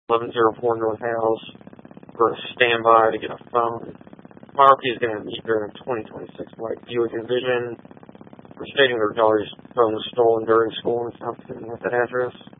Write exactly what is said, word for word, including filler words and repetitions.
eleven oh four North House for a standby to get a phone. Property is going to meet during twenty twenty-six White Buick Envision. For stating their daughter's phone was stolen during school and something at that address.